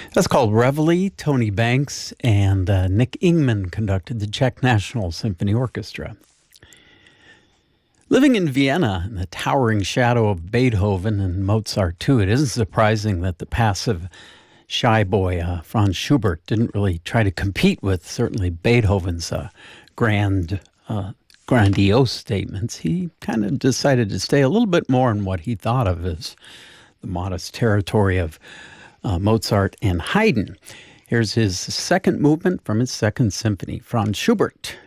That's called Reveille. Tony Banks and Nick Ingman conducted the Czech National Symphony Orchestra. Living in Vienna, in the towering shadow of Beethoven and Mozart, too, it isn't surprising that the passive, shy boy, Franz Schubert, didn't really try to compete with certainly Beethoven's grandiose statements. He kind of decided to stay a little bit more in what he thought of as the modest territory of Mozart and Haydn. Here's his second movement from his second symphony, Franz Schubert.